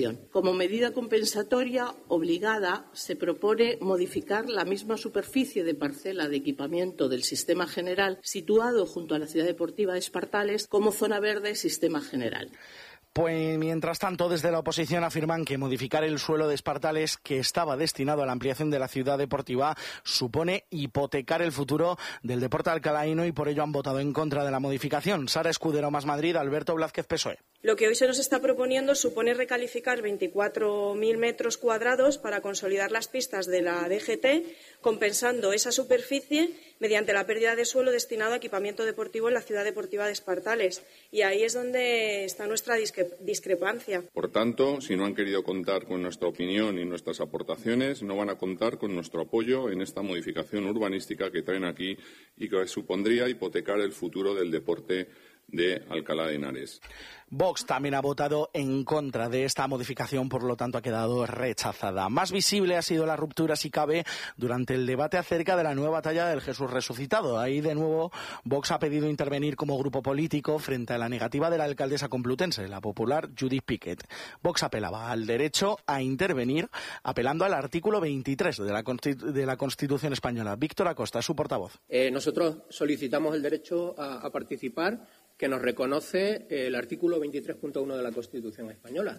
Como medida compensatoria obligada, se propone modificar la misma superficie de parcela de equipamiento del sistema general situado junto a la ciudad deportiva de Espartales como zona verde sistema general. Pues mientras tanto, desde la oposición afirman que modificar el suelo de Espartales, que estaba destinado a la ampliación de la ciudad deportiva, supone hipotecar el futuro del deporte alcalaíno y por ello han votado en contra de la modificación. Sara Escudero, Más Madrid, Alberto Blázquez, PSOE. Lo que hoy se nos está proponiendo supone recalificar 24.000 metros cuadrados para consolidar las pistas de la DGT, compensando esa superficie mediante la pérdida de suelo destinado a equipamiento deportivo en la ciudad deportiva de Espartales. Y ahí es donde está nuestra discrepancia. Por tanto, si no han querido contar con nuestra opinión y nuestras aportaciones, no van a contar con nuestro apoyo en esta modificación urbanística que traen aquí y que supondría hipotecar el futuro del deporte de Alcalá de Henares. Vox también ha votado en contra de esta modificación, por lo tanto ha quedado rechazada. Más visible ha sido la ruptura, si cabe, durante el debate acerca de la nueva talla del Jesús resucitado. Ahí, de nuevo, Vox ha pedido intervenir como grupo político frente a la negativa de la alcaldesa complutense, la popular Judith Piquet. Vox apelaba al derecho a intervenir, apelando al artículo 23 de la Constitución española. Víctor Acosta, su portavoz. Nosotros solicitamos el derecho a participar que nos reconoce el artículo 23.1 de la Constitución española,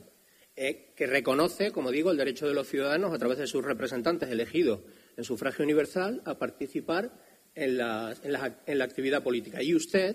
que reconoce, como digo, el derecho de los ciudadanos, a través de sus representantes elegidos en sufragio universal, a participar en la actividad política. Y usted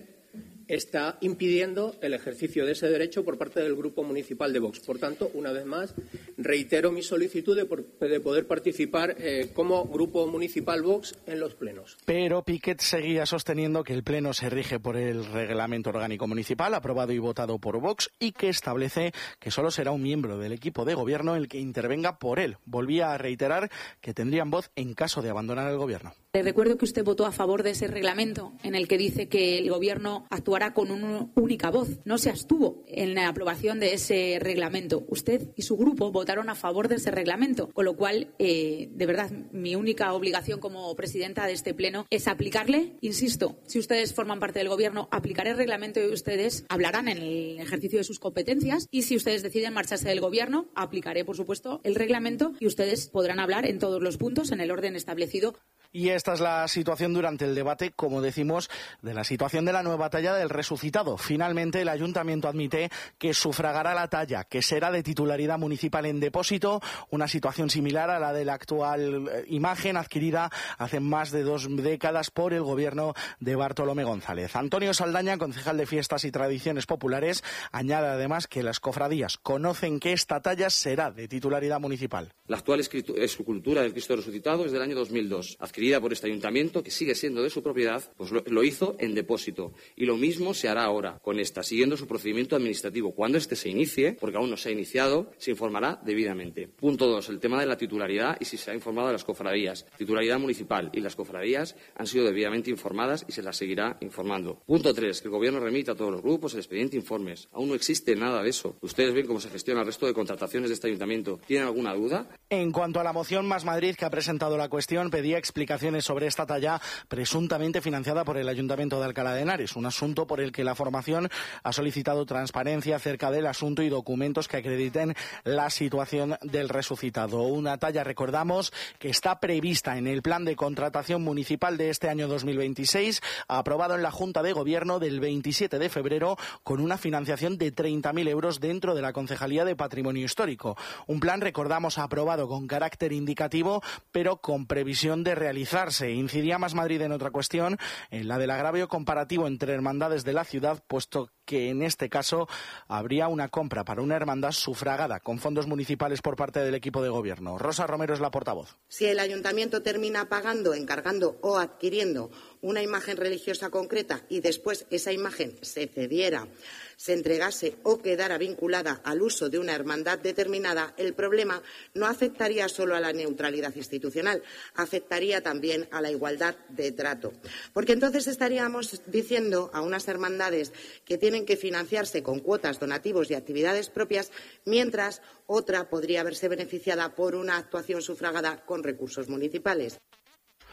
está impidiendo el ejercicio de ese derecho por parte del Grupo Municipal de Vox. Por tanto, una vez más, reitero mi solicitud de poder participar como Grupo Municipal Vox en los plenos. Pero Piquet seguía sosteniendo que el pleno se rige por el Reglamento Orgánico Municipal, aprobado y votado por Vox, y que establece que solo será un miembro del equipo de gobierno el que intervenga por él. Volvía a reiterar que tendrían voz en caso de abandonar el gobierno. Le recuerdo que usted votó a favor de ese reglamento en el que dice que el gobierno actuará con una única voz. No se abstuvo en la aprobación de ese reglamento. Usted y su grupo votaron a favor de ese reglamento, con lo cual, de verdad, mi única obligación como presidenta de este pleno es aplicarle. Insisto, si ustedes forman parte del gobierno, aplicaré el reglamento y ustedes hablarán en el ejercicio de sus competencias. Y si ustedes deciden marcharse del gobierno, aplicaré, por supuesto, el reglamento y ustedes podrán hablar en todos los puntos en el orden establecido. Y esta es la situación durante el debate, como decimos, de la situación de la nueva talla del resucitado. Finalmente, el ayuntamiento admite que sufragará la talla, que será de titularidad municipal en depósito, una situación similar a la de la actual imagen adquirida hace más de 2 décadas por el gobierno de Bartolomé González. Antonio Saldaña, concejal de Fiestas y Tradiciones Populares, añade además que las cofradías conocen que esta talla será de titularidad municipal. La actual escultura del Cristo resucitado es del año 2002, adquirida por este ayuntamiento, que sigue siendo de su propiedad, pues lo hizo en depósito. Y lo mismo se hará ahora con esta, siguiendo su procedimiento administrativo. Cuando este se inicie, porque aún no se ha iniciado, se informará debidamente. Punto 2, el tema de la titularidad y si se ha informado a las cofradías. Titularidad municipal y las cofradías han sido debidamente informadas y se las seguirá informando. Punto 3, que el Gobierno remita a todos los grupos el expediente informes. Aún no existe nada de eso. Ustedes ven cómo se gestiona el resto de contrataciones de este ayuntamiento. ¿Tienen alguna duda? En cuanto a la moción Más Madrid, que ha presentado la cuestión, pedía explicaciones sobre esta talla presuntamente financiada por el Ayuntamiento de Alcalá de Henares, un asunto por el que la formación ha solicitado transparencia acerca del asunto y documentos que acrediten la situación del resucitado. Una talla, recordamos, que está prevista en el plan de contratación municipal de este año 2026, aprobado en la Junta de Gobierno del 27 de febrero, con una financiación de 30.000 euros dentro de la Concejalía de Patrimonio Histórico. Un plan, recordamos, aprobado con carácter indicativo, pero con previsión de realizarse. Incidía Más Madrid en otra cuestión, en la del agravio comparativo entre hermandades de la ciudad, puesto que en este caso habría una compra para una hermandad sufragada con fondos municipales por parte del equipo de gobierno. Rosa Romero es la portavoz. Si el ayuntamiento termina pagando, encargando o adquiriendo una imagen religiosa concreta y después esa imagen se cediera, se entregase o quedara vinculada al uso de una hermandad determinada, el problema no afectaría solo a la neutralidad institucional, afectaría también a la igualdad de trato. Porque entonces estaríamos diciendo a unas hermandades que tienen que financiarse con cuotas, donativos y actividades propias, mientras otra podría verse beneficiada por una actuación sufragada con recursos municipales.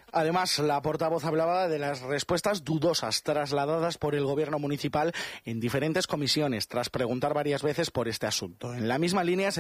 Además, la portavoz hablaba de las respuestas dudosas trasladadas por el Gobierno municipal en diferentes comisiones, tras preguntar varias veces por este asunto. En la misma línea